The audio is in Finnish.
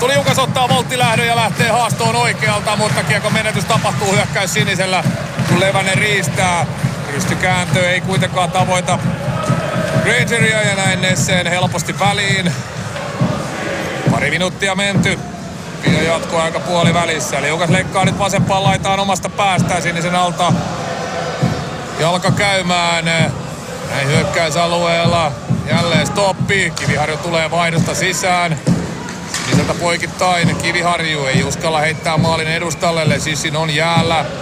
Eetu Liukas ottaa volttilähdön ja lähtee haastoon oikealta, mutta kiekon menetys tapahtuu hyökkäys sinisellä, kun Levänen riistää. Rystykääntö ei kuitenkaan tavoita Rangeria ja näin Nessen helposti väliin. Pari minuuttia menty. Ja jatkoaika puolivälissä. Liukas leikkaa nyt vasempaan laitaan omasta päästään sinisen alta. Jalka käymään. Näin hyökkäysalueella. Jälleen stoppi. Kiviharju tulee vaihdosta sisään. Siniseltä poikittain. Kiviharju ei uskalla heittää maalin edustallelle. Sissin on jäällä.